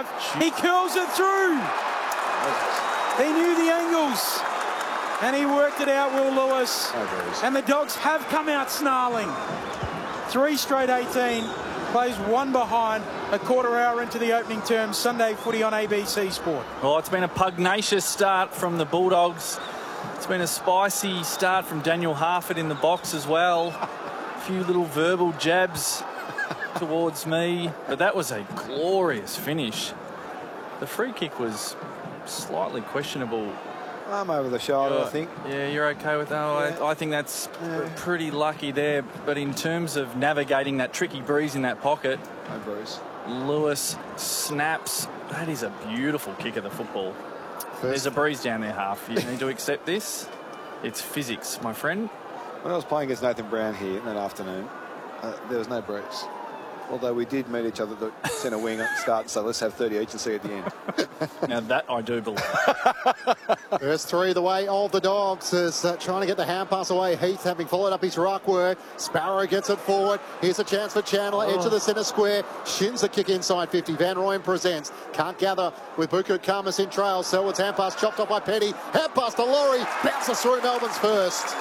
drive. He curls it through. He knew the angles. And he worked it out, Will Lewis. And the Dogs have come out snarling. 3 straight 18. Plays 1 behind a quarter hour into the opening term. Sunday footy on ABC Sport. Well, it's been a pugnacious start from the Bulldogs. It's been a spicy start from Daniel Harford in the box as well. A few little verbal jabs towards me. But that was a glorious finish. The free kick was slightly questionable. I'm over the shoulder, I think. Yeah, you're okay with that? Yeah. I think that's pretty lucky there. But in terms of navigating that tricky breeze in that pocket, no breeze. Lewis snaps. That is a beautiful kick of the football. There's a breeze down there, Half. You need to accept this. It's physics, my friend. When I was playing against Nathan Brown here that afternoon, there was no breeze. Although we did meet each other at the centre wing at the start, so let's have 30 each and see at the end. Now that I do believe. First 3 the way of the Dogs is trying to get the hand pass away. Heath having followed up his ruck work. Sparrow gets it forward. Here's a chance for Chandler. Edge of the centre square. Shins the kick inside 50. Van Rooyen presents. Can't gather with Buku Khamis in trail. Selwood's hand pass chopped off by Petty. Hand pass to Laurie. Bounces through Melbourne's first.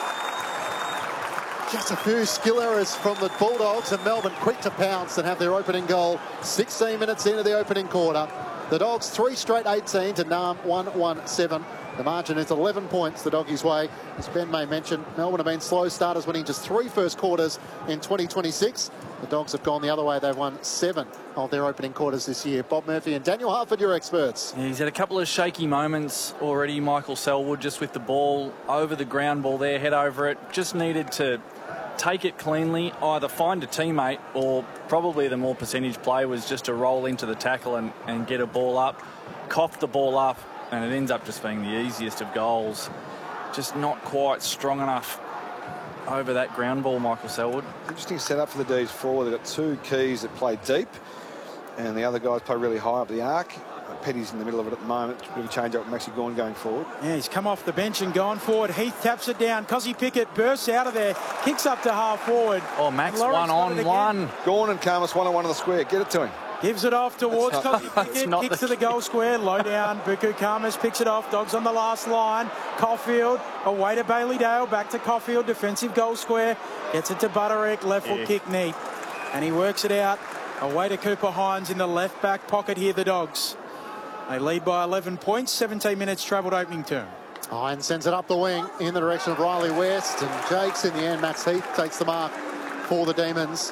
Just a few skill errors from the Bulldogs, and Melbourne quick to pounce and have their opening goal 16 minutes into the opening quarter. The Dogs 3 straight 18 to Nam 117. The margin is 11 points the Doggies' way. As Ben May mentioned, Melbourne have been slow starters, winning just 3 first quarters in 2026. The Dogs have gone the other way. They've won 7 of their opening quarters this year. Bob Murphy and Daniel Harford, your experts. Yeah, he's had a couple of shaky moments already, Michael Selwood, just with the ball over the ground ball there, head over it. Just needed to take it cleanly, either find a teammate, or probably the more percentage play was just to roll into the tackle and get a ball up, cough the ball up, and it ends up just being the easiest of goals. Just not quite strong enough over that ground ball, Michael Selwood. Interesting setup for the D's forward. They've got 2 keys that play deep, and the other guys play really high up the arc. Petty's in the middle of it at the moment. It's a bit of a change up with Maxi Gawn going forward. Yeah, he's come off the bench and gone forward. Heath taps it down. Cozzy Pickett bursts out of there, kicks up to half forward. Oh, Max, 1-on-1. Gawn and Khamis 1-on-1 of the square. Get it to him. Gives it off towards Cozzy Pickett. Kicks to the goal square. Low down. Buku Khamis picks it off. Dogs on the last line. Caulfield away to Bailey Dale. Back to Caulfield. Defensive goal square. Gets it to Butterick. Left foot kick neat. And he works it out. Away to Cooper Hines in the left back pocket here, the Dogs. They lead by 11 points, 17 minutes travelled opening term. Hines sends it up the wing in the direction of Riley West, and Jakes in the end. Max Heath takes the mark for the Demons.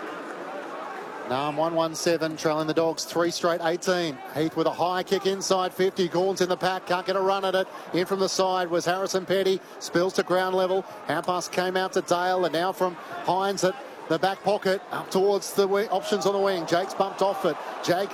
Nam 117 trailing the Dogs 3 straight 18. Heath with a high kick inside 50. Gawn's in the pack, can't get a run at it. In from the side was Harrison Petty. Spills to ground level. Hand pass came out to Dale, and now from Hines at the back pocket up towards the wing, options on the wing. Jake's bumped off it.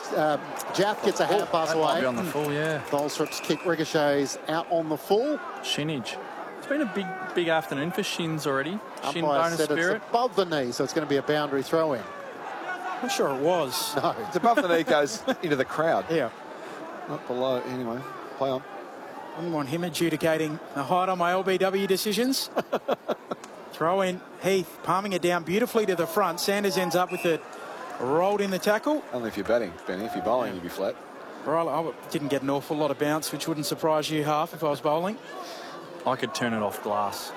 Jaff gets a hand pass away. Might be on the full, yeah. Tholstrup's kick ricochets out on the full. Shinage. It's been a big afternoon for Shins already. Shin bonus said spirit. It's above the knee, so it's going to be a boundary throw in. I'm sure it was. No, it's above the knee, goes into the crowd. Yeah. Not below. Anyway, play on. I wouldn't want him adjudicating a height on my LBW decisions. Throw in. Heath palming it down beautifully to the front. Sanders ends up with it rolled in the tackle. Only if you're batting, Benny. If you're bowling, you'd be flat. I didn't get an awful lot of bounce, which wouldn't surprise you half if I was bowling. I could turn it off glass.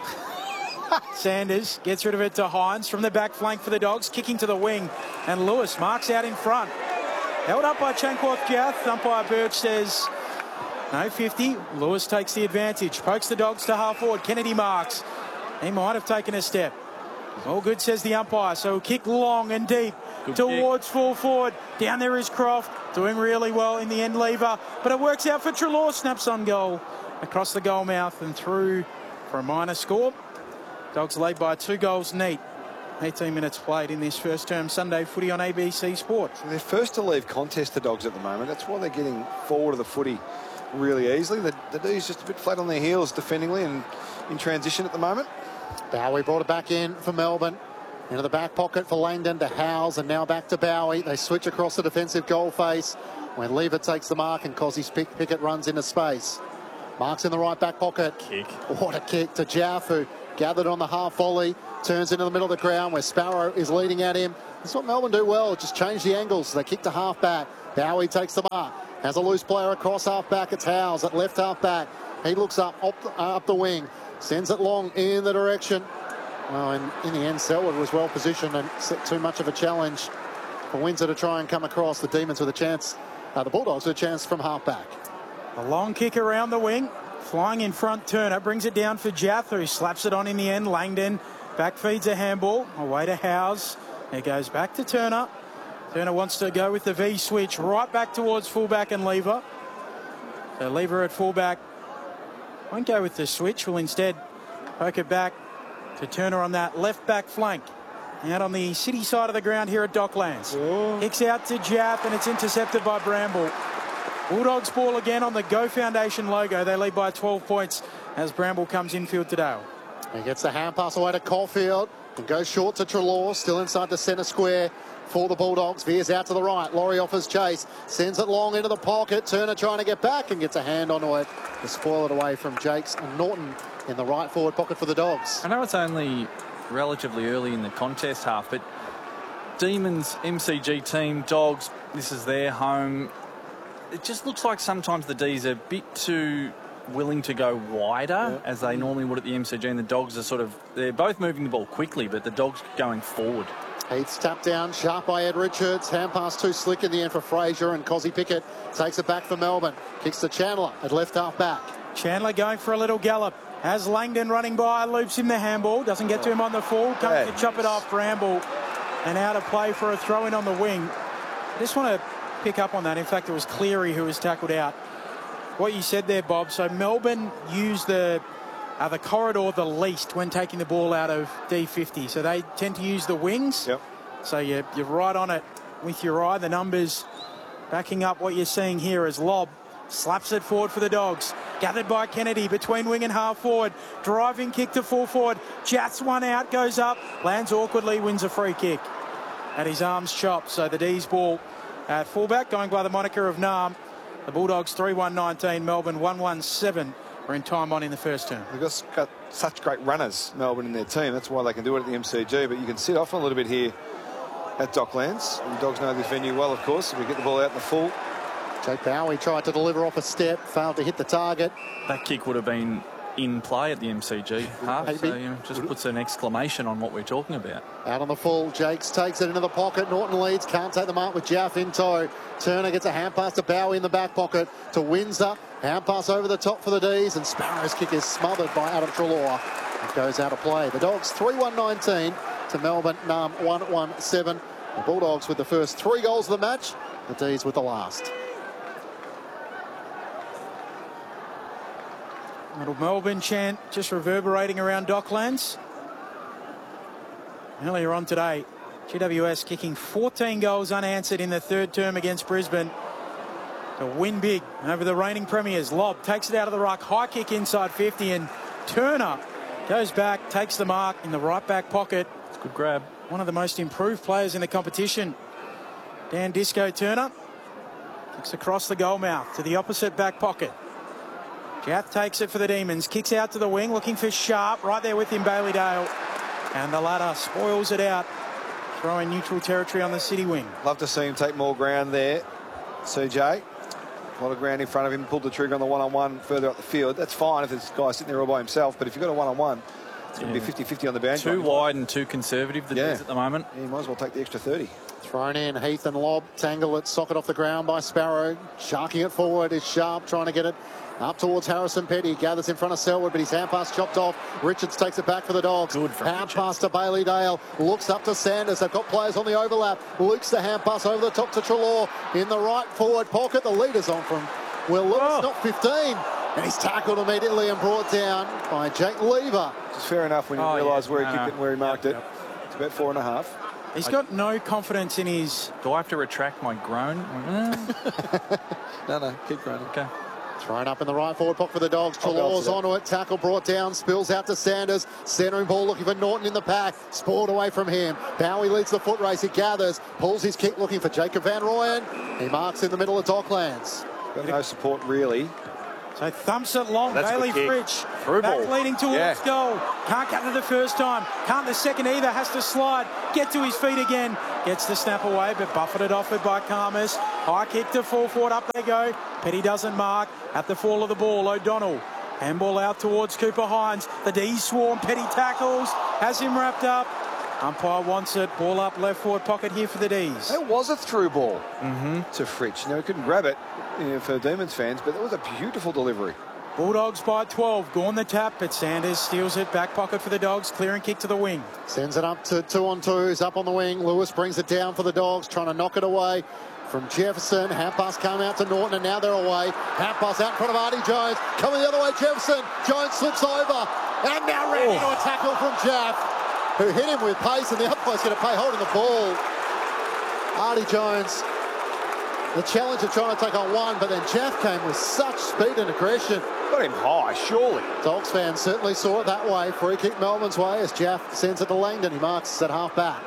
Sanders gets rid of it to Hines from the back flank for the Dogs, kicking to the wing, and Lewis marks out in front. Held up by Chankwath Jath. Umpire Birch says no 50. Lewis takes the advantage, pokes the Dogs to half forward. Kennedy marks. He might have taken a step. All good, says the umpire. So kick long and deep towards full forward. Down there is Croft, doing really well in the end lever, but it works out for Treloar. Snaps on goal across the goal mouth and through for a minor score. Dogs lead by 2 goals neat. 18 minutes played in this first term Sunday footy on ABC Sport. So they're first to leave contest, the Dogs, at the moment. That's why they're getting forward of the footy really easily. The D's just a bit flat on their heels defendingly and in transition at the moment. Bowie brought it back in for Melbourne. Into the back pocket for Langdon to Howes, and now back to Bowie. They switch across the defensive goal face when Lever takes the mark and Cozzy Pickett runs into space. Marks in the right back pocket. Kick. What a kick to Jaff, who gathered on the half volley. Turns into the middle of the ground where Sparrow is leading at him. That's what Melbourne do well, just change the angles. They kick to half back. Bowie takes the mark. Has a loose player across half-back. It's Howes at left half-back. He looks up the wing. Sends it long in the direction. Well, in the end, Selwood was well positioned and set too much of a challenge for Windsor to try and come across. The Demons with a chance. The Bulldogs with a chance from half-back. A long kick around the wing. Flying in front, Turner brings it down for Jath, who slaps it on in the end. Langdon back feeds a handball. Away to Howes. It goes back to Turner. Turner wants to go with the V switch right back towards fullback and Lever. So Lever at fullback won't go with the switch. Will instead poke it back to Turner on that left back flank. Out on the city side of the ground here at Docklands. Kicks out to Jath and it's intercepted by Bramble. Bulldogs ball again on the Go Foundation logo. They lead by 12 points as Bramble comes infield to Dale. He gets the hand pass away to Caulfield and goes short to Treloar, still inside the centre square for the Bulldogs. Veers out to the right. Laurie offers chase, sends it long into the pocket. Turner trying to get back and gets a hand onto it to spoil it away from Jakes and Norton in the right forward pocket for the Dogs. I know it's only relatively early in the contest half, but Demons, MCG team, Dogs, this is their home. It just looks like sometimes the D's are a bit too willing to go wider as they normally would at the MCG, and the Dogs are they're both moving the ball quickly, but the Dogs going forward. Heath's tapped down, sharp by Ed Richards. Hand pass too slick in the end for Fraser, and Cozzy Pickett takes it back for Melbourne. Kicks to Chandler at left half back. Chandler going for a little gallop. Has Langdon running by, loops him the handball. Doesn't get to him on the full. Comes to chop it off Bramble. And out of play for a throw in on the wing. I just want to pick up on that. In fact, it was Cleary who was tackled out. What you said there, Bob. So Melbourne used the corridor the least when taking the ball out of D50. So they tend to use the wings. Yep. So you're right on it with your eye. The numbers backing up what you're seeing here as Lobb slaps it forward for the Dogs. Gathered by Kennedy between wing and half forward. Driving kick to full forward. Jats one out, goes up. Lands awkwardly, wins a free kick. At his arms chopped. So the D's ball at fullback, going by the moniker of Nam. The Bulldogs 3-1-19, Melbourne 1-1-7. We're in time on in the first term. They've got such great runners, Melbourne, in their team. That's why they can do it at the MCG. But you can sit off a little bit here at Docklands. The Dogs know this venue well, of course. If we get the ball out in the full. Jake Bowie tried to deliver off a step, failed to hit the target. That kick would have been in play at the MCG half, so just puts an exclamation on what we're talking about. Out on the full, Jakes takes it into the pocket. Norton leads, can't take the mark with Jaff in tow. Turner gets a hand pass to Bowie in the back pocket to Windsor. Hand pass over the top for the D's, and Sparrow's kick is smothered by Adam Treloar. It goes out of play. The Dogs 3-1-19 to Melbourne 1-1-7. The Bulldogs with the first 3 goals of the match. The D's with the last. Little Melbourne chant just reverberating around Docklands. Earlier on today, GWS kicking 14 goals unanswered in the third term against Brisbane to win big over the reigning premiers. Lobb takes it out of the ruck, high kick inside 50, and Turner goes back, takes the mark in the right back pocket. It's a good grab. One of the most improved players in the competition. Dan Disco Turner kicks across the goal mouth to the opposite back pocket. Jath takes it for the Demons, kicks out to the wing, looking for Sharp, right there with him, Bailey Dale. And the ladder spoils it out, throwing neutral territory on the city wing. Love to see him take more ground there, CJ. A lot of ground in front of him, pulled the trigger on the one-on-one further up the field. That's fine if this guy's sitting there all by himself, but if you've got a one-on-one, it's going to be 50-50 on the boundary. Too wide and too conservative, the D's at the moment. Yeah, you might as well take the extra 30. Thrown in, Heath and Lobb, tangle it, socket off the ground by Sparrow. Sharking it forward is Sharp, trying to get it up towards Harrison Petty. Gathers in front of Selwood, but his hand pass chopped off. Richards takes it back for the Dogs. Good for hand Richards. pass to Bailey Dale. Looks up to Sanders. They've got players on the overlap. Lukes the hand pass over the top to Treloar in the right forward pocket. The leader's on from Will Lewis, not 15. And he's tackled immediately and brought down by Jake Lever. It's fair enough when you realise where he kicked it and where he marked it. It's about 4.5. He's got no confidence in his... Do I have to retract my groan? No, keep groaning. Okay. Thrown up in the right forward pocket for the Dogs. Treloar's onto it. Tackle brought down. Spills out to Sanders. Centering ball looking for Norton in the pack. Spoiled away from him. Bowie leads the foot race. He gathers. Pulls his kick looking for Jacob Van Rooyen. He marks in the middle of Docklands. Got no support really. So thumps it long. That's Bailey a good kick. Fritsch. Through Back ball. leading towards goal. Can't cut it the first time. Can't the second either. Has to slide. Get to his feet again. Gets the snap away, but buffeted off it by Khamis. High kick to full forward. Up they go. Petty doesn't mark. At the fall of the ball, O'Donnell. Handball out towards Cooper Hines. The D swarm. Petty tackles. Has him wrapped up. Umpire wants it. Ball up left forward pocket here for the D's. That was a through ball to Fritsch. He couldn't grab it for Demons fans, but that was a beautiful delivery. Bulldogs by 12. Gone the tap, but Sanders steals it. Back pocket for the Dogs. Clearing kick to the wing. Sends it up to 2-on-2s. Up on the wing. Lewis brings it down for the Dogs, trying to knock it away from Jefferson. Hand pass come out to Norton, and now they're away. Hand pass out in front of Artie Jones. Coming the other way, Jefferson. Jones slips over. And now ran into a tackle from Jaff, who hit him with pace, and the umpire's going to pay holding the ball. Artie Jones, the challenge of trying to take on one, but then Jaff came with such speed and aggression. Got him high, surely. Dogs fans certainly saw it that way. Free kick Melbourne's way as Jaff sends it to Langdon. He marks at half back.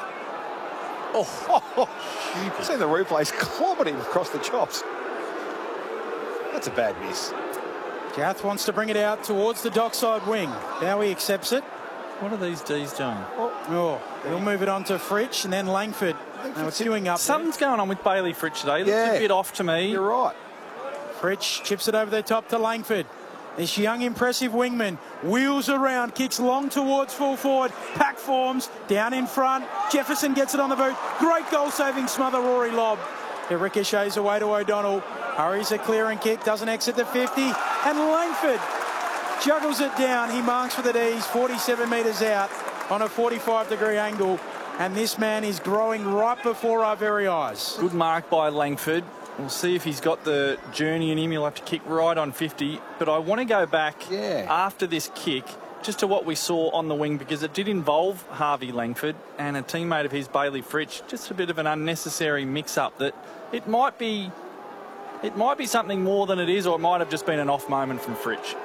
You've seen the replays clobbered him across the chops. That's a bad miss. Jaff wants to bring it out towards the Dockside wing. Bowie accepts it. What are these D's doing? He'll move it on to Fritsch and then Langford. Now it's queuing up. Something's going on with Bailey Fritsch today. Looks a bit off to me. You're right. Fritsch chips it over the top to Langford. This young, impressive wingman wheels around, kicks long towards full forward. Pack forms down in front. Jefferson gets it on the boot. Great goal-saving smother, Rory Lobb. It ricochets away to O'Donnell. Hurries a clearing kick, doesn't exit the 50. And Langford juggles it down. He marks for the D's, 47 metres out on a 45-degree angle. And this man is growing right before our very eyes. Good mark by Langford. We'll see if he's got the journey in him. He'll have to kick right on 50. But I want to go back after this kick just to what we saw on the wing, because it did involve Harvey Langford and a teammate of his, Bailey Fritsch. Just a bit of an unnecessary mix-up that it might be something more than it is, or it might have just been an off moment from Fritsch.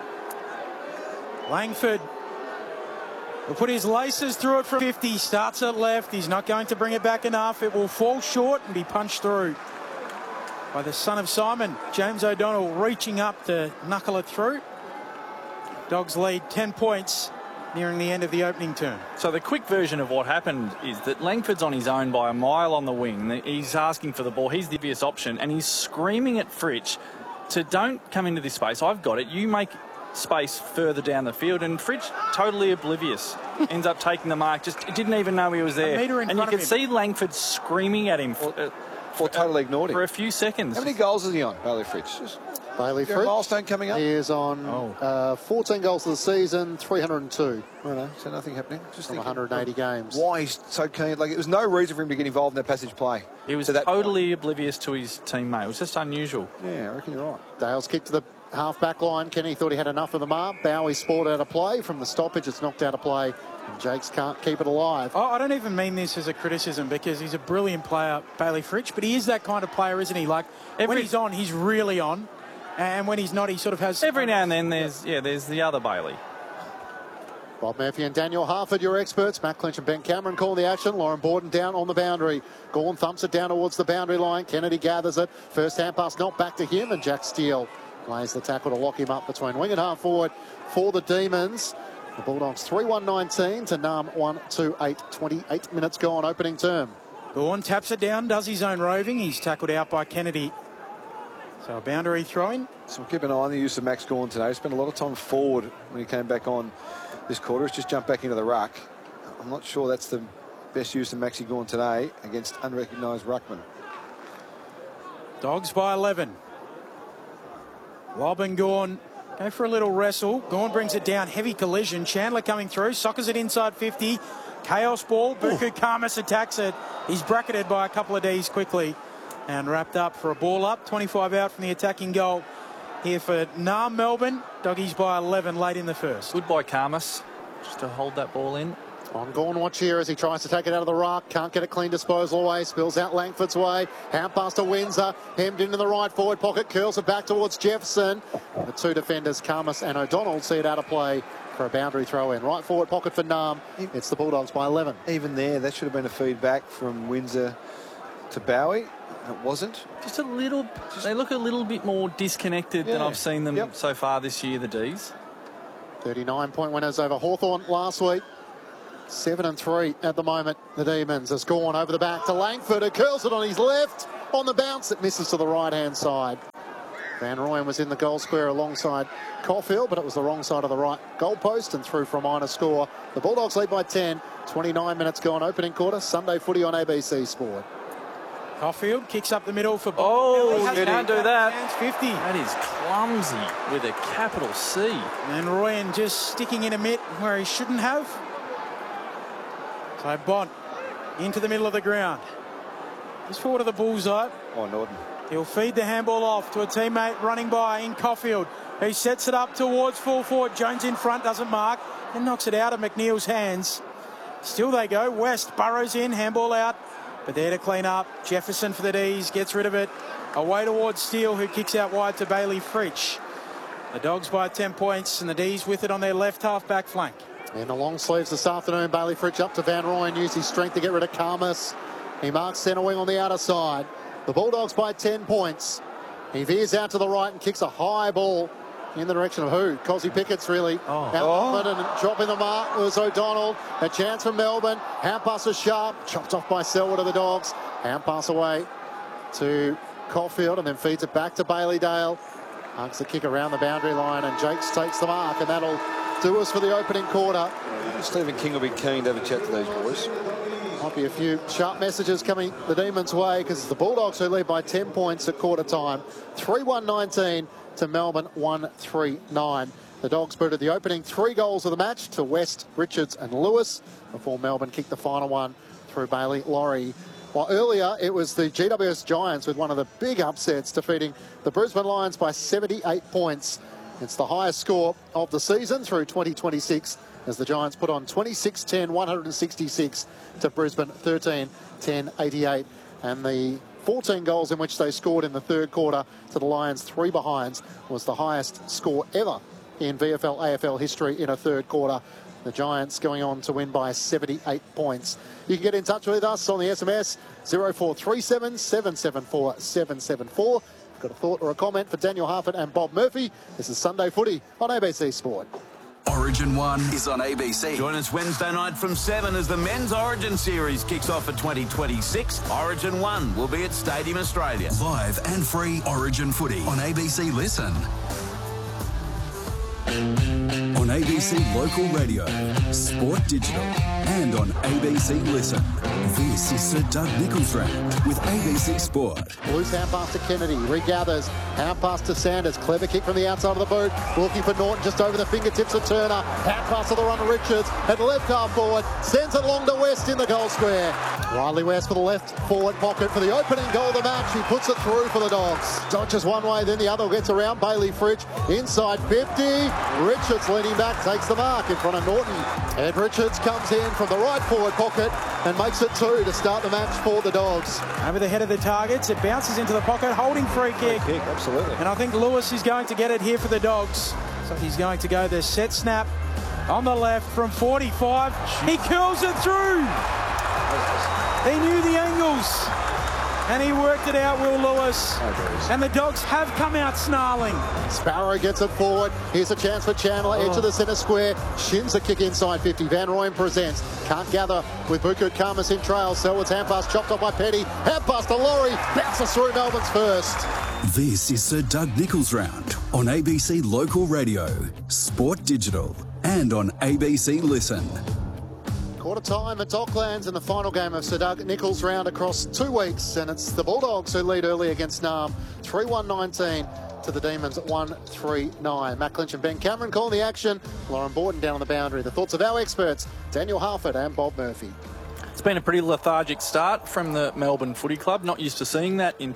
Langford will put his laces through it from 50. Starts at left. He's not going to bring it back enough. It will fall short and be punched through by the son of Simon, James O'Donnell, reaching up to knuckle it through. Dogs lead 10 points nearing the end of the opening term. So the quick version of what happened is that Langford's on his own by a mile on the wing. He's asking for the ball. He's the obvious option, and he's screaming at Fritsch to don't come into this space. I've got it. You make space further down the field, and Fritsch, totally oblivious, ends up taking the mark. Just didn't even know he was there. And you can see Langford screaming at him. Or totally ignored him. For a few seconds. How many goals is he on, Bailey Fritsch? Bailey Fritsch. Milestone coming up? He is on 14 goals for the season, 302. I don't know, so nothing happening. Just from 180 games. Why he's so keen. Like, it was no reason for him to get involved in that passage play. He was totally oblivious to his teammate. It was just unusual. Yeah, I reckon you're right. Dale's kick to the half-back line. Kenny thought he had enough of the mark. Bowie sport out of play. From the stoppage, it's knocked out of play. And Jakes can't keep it alive. I don't even mean this as a criticism, because he's a brilliant player, Bailey Fritsch, but he is that kind of player, isn't he? Like, when he's on, he's really on. And when he's not, he sort of has... Every now and then there's the other Bailey. Bob Murphy and Daniel Harford, your experts. Matt Clinch and Ben Cameron call the action. Lauren Borden down on the boundary. Gawn thumps it down towards the boundary line. Kennedy gathers it. First hand pass not back to him, and Jack Steele lays the tackle to lock him up between wing and half forward for the Demons. The Bulldogs 3-1-19 to Nam 1-2-8. 28 minutes gone, opening term. Gawn taps it down, does his own roving. He's tackled out by Kennedy. So a boundary throw-in. So we'll keep an eye on the use of Max Gawn today. He spent a lot of time forward when he came back on this quarter. He's just jumped back into the ruck. I'm not sure that's the best use of Maxi Gawn today against unrecognised ruckman. Dogs by 11. Lobb and Gawn go for a little wrestle. Gawn brings it down. Heavy collision. Chandler coming through. Sockers it inside 50. Chaos ball. Buku Khamis attacks it. He's bracketed by a couple of Ds quickly. And wrapped up for a ball up. 25 out from the attacking goal here for Nam Melbourne. Doggies by 11 late in the first. Good by Khamis just to hold that ball in. On Gawn watch here as he tries to take it out of the ruck. Can't get a clean disposal away. Spills out Langford's way. Hand pass to Windsor. Hemmed into the right forward pocket. Curls it back towards Jefferson. The two defenders, Khamis and O'Donnell, see it out of play for a boundary throw in. Right forward pocket for Nam. It's the Bulldogs by 11. Even there, that should have been a feedback from Windsor to Bowie. It wasn't. Just a little. They look a little bit more disconnected than I've seen them so far this year, the Ds. 39-point winners over Hawthorn last week. 7-3 at the moment. The Demons has gone over the back to Langford, who curls it on his left. On the bounce, it misses to the right-hand side. Van Rooyen was in the goal square alongside Caulfield, but it was the wrong side of the right goal post and through for a minor score. The Bulldogs lead by 10. 29 minutes gone, opening quarter. Sunday footy on ABC Sport. Caulfield kicks up the middle for... Oh, you can't do that. 50. That is clumsy with a capital C. And Rooyen just sticking in a mitt where he shouldn't have. So Bont into the middle of the ground. Just forward to the bullseye. Oh, Norton. He'll feed the handball off to a teammate running by in Caulfield. He sets it up towards full forward. Jones in front, doesn't mark, and knocks it out of McNeil's hands. Still they go. West burrows in, handball out, but there to clean up. Jefferson for the D's, gets rid of it. Away towards Steele, who kicks out wide to Bailey Fritsch. The Dogs by 10 points, and the D's with it on their left half back flank. In the long sleeves this afternoon, Bailey Fritsch up to Van Rooyen, used his strength to get rid of Karmas. He marks centre wing on the outer side. The Bulldogs by 10 points. He veers out to the right and kicks a high ball in the direction of who? Cosy Pickett's really out and dropping the mark was O'Donnell. A chance for Melbourne. Hand pass is sharp. Chopped off by Selwood of the Dogs. Hand pass away to Caulfield and then feeds it back to Bailey Dale. Arcs the kick around the boundary line and Jakes takes the mark, and that'll do us for the opening quarter. Stephen King will be keen to have a chat to these boys. Might be a few sharp messages coming the Demons' way because it's the Bulldogs who lead by 10 points at quarter time. 3-1-19 to Melbourne 1-3-9. The Dogs booted the opening 3 goals of the match to West, Richards and Lewis before Melbourne kicked the final one through Bailey Laurie. While earlier it was the GWS Giants with one of the big upsets defeating the Brisbane Lions by 78 points. It's the highest score of the season through 2026 as the Giants put on 26-10, 166 to Brisbane 13-10, 88. And the 14 goals in which they scored in the third quarter to the Lions 3 behinds was the highest score ever in VFL AFL history in a third quarter. The Giants going on to win by 78 points. You can get in touch with us on the SMS 0437 774 774. If you've got a thought or a comment for Daniel Harford and Bob Murphy, this is Sunday Footy on ABC Sport. Origin 1 is on ABC. Join us Wednesday night from 7 as the Men's Origin Series kicks off for 2026. Origin 1 will be at Stadium Australia. Live and free Origin Footy on ABC Listen. On ABC Local Radio, Sport Digital, and on ABC Listen. This is Sir Doug Nicholls Round with ABC Sport. Loose hand pass to Kennedy, regathers, hand pass to Sanders, clever kick from the outside of the boot, looking for Norton just over the fingertips of Turner, hand pass to the run of Richards, at left half forward, sends it along to West in the goal square. Riley West for the left forward pocket for the opening goal of the match, he puts it through for the Dogs. Dodges one way, then the other gets around Bailey Fritsch, inside 50, Richards leaning back, takes the mark in front of Norton. Ed Richards comes in from the right forward pocket and makes it 2 to start the match for the Dogs. Over the head of the targets, it bounces into the pocket, holding free kick. Kick, absolutely. And I think Lewis is going to get it here for the Dogs. So he's going to go the set snap on the left from 45. He curls it through. He knew the angles. And he worked it out, Will Lewis. And the Dogs have come out snarling. Sparrow gets it forward. Here's a chance for Chandler, edge of the centre square. Shins a kick inside 50. Van Rooyen presents. Can't gather with Buku Karmas in trail. Selwood's hand pass chopped off by Petty. Hand pass to Laurie. Bounces through Melbourne's first. This is Sir Doug Nicholls Round on ABC Local Radio, Sport Digital, and on ABC Listen. Quarter time at Docklands in the final game of Sir Doug Nicholls Round across 2 weeks, and it's the Bulldogs who lead early against Narm 3-1-19 to the Demons at 1-3-9. Matt Clinch and Ben Cameron calling the action. Lauren Borden down on the boundary. The thoughts of our experts, Daniel Harford and Bob Murphy. It's been a pretty lethargic start from the Melbourne Footy Club. Not used to seeing that in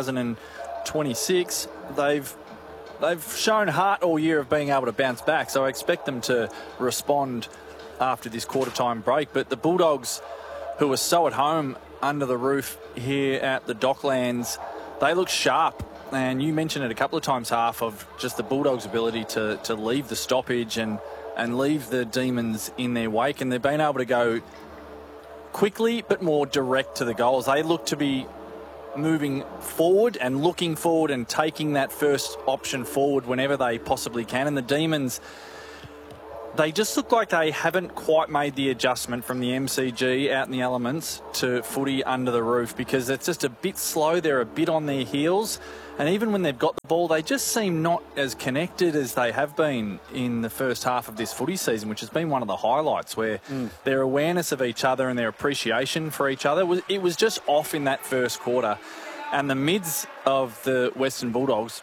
2026. They've shown heart all year of being able to bounce back, so I expect them to respond after this quarter-time break. But the Bulldogs, who are so at home under the roof here at the Docklands, they look sharp. And you mentioned it a couple of times, Half, of just the Bulldogs' ability to leave the stoppage and leave the Demons in their wake. And they've been able to go quickly but more direct to the goals. They look to be moving forward and looking forward and taking that first option forward whenever they possibly can. And the Demons, they just look like they haven't quite made the adjustment from the MCG out in the elements to footy under the roof, because it's just a bit slow. They're a bit on their heels. And even when they've got the ball, they just seem not as connected as they have been in the first half of this footy season, which has been one of the highlights, where their awareness of each other and their appreciation for each other, it was just off in that first quarter. And the mids of the Western Bulldogs,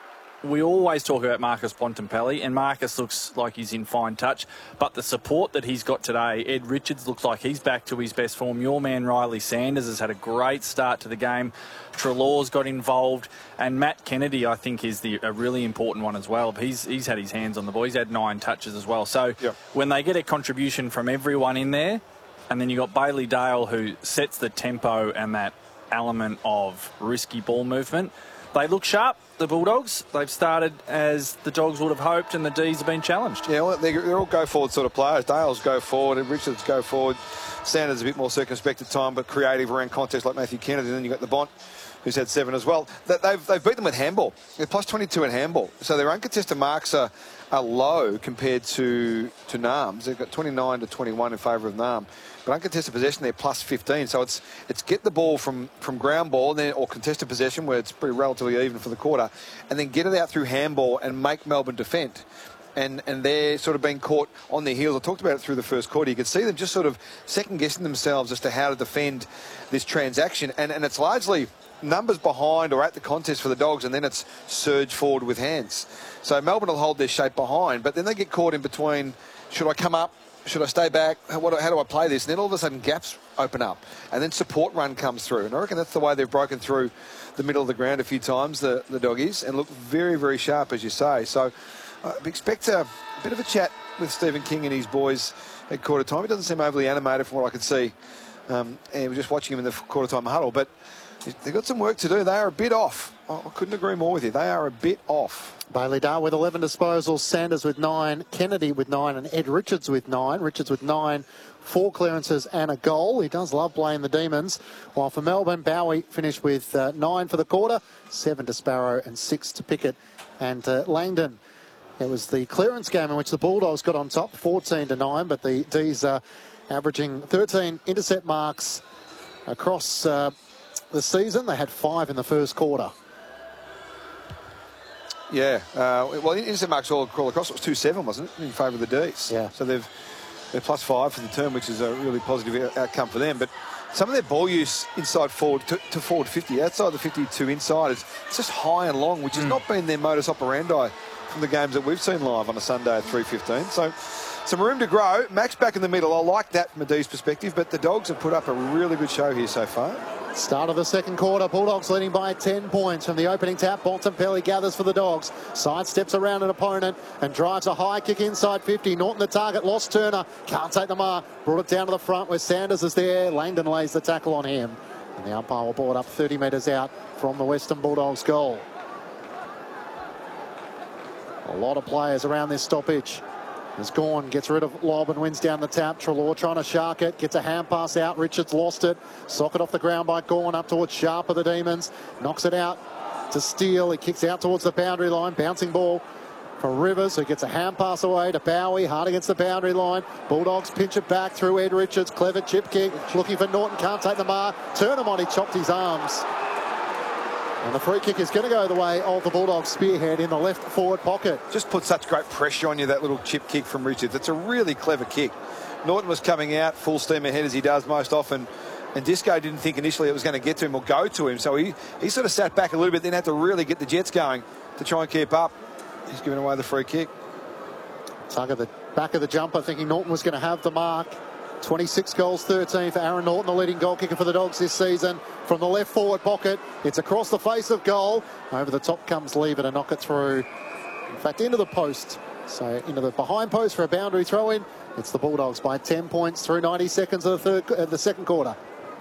we always talk about Marcus Bontempelli, and Marcus looks like he's in fine touch. But the support that he's got today, Ed Richards looks like he's back to his best form. Your man Riley Sanders has had a great start to the game. Treloar's got involved. And Matt Kennedy, I think, is a really important one as well. He's had his hands on the ball. He's had 9 touches as well. So when they get a contribution from everyone in there, and then you've got Bailey Dale, who sets the tempo and that element of risky ball movement, they look sharp, the Bulldogs. They've started as the Dogs would have hoped, and the D's have been challenged. Yeah, well, they're all go-forward sort of players. Dale's go forward, and Richards go forward. Sanders a bit more circumspect at time, but creative around contest like Matthew Kennedy. And then you've got the Bont, who's had 7 as well. They've beat them with handball. They're plus 22 in handball. So their uncontested marks are low compared to NAM's. They've got 29 to 21 in favour of NAM. But uncontested possession, they're plus 15. So it's get the ball from ground ball and then, or contested possession, where it's pretty relatively even for the quarter, and then get it out through handball and make Melbourne defend. And they're sort of being caught on their heels. I talked about it through the first quarter. You could see them just sort of second-guessing themselves as to how to defend this transaction. And it's largely numbers behind or at the contest for the Dogs, and then it's surge forward with hands. So Melbourne will hold their shape behind, but then they get caught in between, should I come up? Should I stay back? How do I play this? And then all of a sudden gaps open up, and then support run comes through. And I reckon that's the way they've broken through the middle of the ground a few times, the Doggies, and look very, very sharp, as you say. So expect a bit of a chat with Stephen King and his boys at quarter time. He doesn't seem overly animated from what I could see. And we're just watching him in the quarter time huddle, but they've got some work to do. They are a bit off. I couldn't agree more with you. They are a bit off. Bailey Dale with 11 disposals, Sanders with 9, Kennedy with 9, and Ed Richards with 9. Richards with 9, 4 clearances and a goal. He does love playing the Demons. While for Melbourne, Bowie finished with 9 for the quarter, 7 to Sparrow and 6 to Pickett and Langdon. It was the clearance game in which the Bulldogs got on top, 14 to 9, but the D's averaging 13 intercept marks across the season. They had 5 in the first quarter. Yeah, well, intercept marks all across. It was 2-7, wasn't it, in favour of the D's? Yeah. So they're plus 5 for the term, which is a really positive outcome for them. But some of their ball use inside forward to forward 50, outside the 52 inside, it's just high and long, which has not been their modus operandi from the games that we've seen live on a Sunday at 3:15. So some room to grow. Max back in the middle. I like that from a D's perspective, but the Dogs have put up a really good show here so far. Start of the second quarter, Bulldogs leading by 10 points from the opening tap. Bontempelli gathers for the Dogs, sidesteps around an opponent and drives a high kick inside 50. Norton the target, lost Turner, can't take the mark, brought it down to the front where Sanders is there. Langdon lays the tackle on him, and the umpire will ball it up 30 metres out from the Western Bulldogs goal. A lot of players around this stoppage. As Gawn gets rid of lob and wins down the tap. Treloar trying to shark it. Gets a hand pass out. Richards lost it. Socket off the ground by Gawn up towards Sharp of the Demons. Knocks it out to Steele. He kicks out towards the boundary line. Bouncing ball for Rivers, who gets a hand pass away to Bowie. Hard against the boundary line. Bulldogs pinch it back through Ed Richards. Clever chip kick. Looking for Norton. Can't take the mark. Turnham, he chopped his arms. And the free kick is going to go the way of the Bulldogs spearhead in the left forward pocket. Just put such great pressure on you, that little chip kick from Richards. It's a really clever kick. Norton was coming out full steam ahead as he does most often, and Disco didn't think initially it was going to get to him or go to him, so he sort of sat back a little bit, then had to really get the Jets going to try and keep up. He's giving away the free kick. Tug at the back of the jumper, thinking Norton was going to have the mark. 26 goals, 13 for Aaron Norton, the leading goal kicker for the Dogs this season. From the left forward pocket, it's across the face of goal. Over the top comes Lever to knock it through. In fact, into the post. So into the behind post for a boundary throw-in. It's the Bulldogs by 10 points through 90 seconds of the second quarter.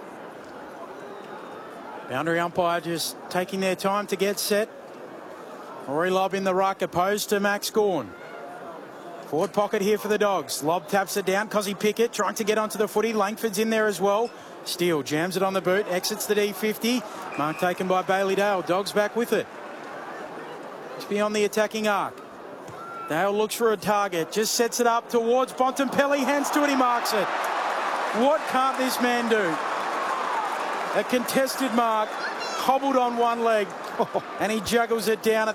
Boundary umpire just taking their time to get set. Rory Lobb in the ruck, opposed to Max Gawn. Forward pocket here for the Dogs. Lobb taps it down. Cozzy Pickett trying to get onto the footy. Langford's in there as well. Steele jams it on the boot. Exits the D50. Mark taken by Bailey Dale. Dogs back with it. It's beyond the attacking arc. Dale looks for a target, just sets it up towards Bontempelli, hands to it, he marks it. What can't this man do? A contested mark, hobbled on one leg, and he juggles it down at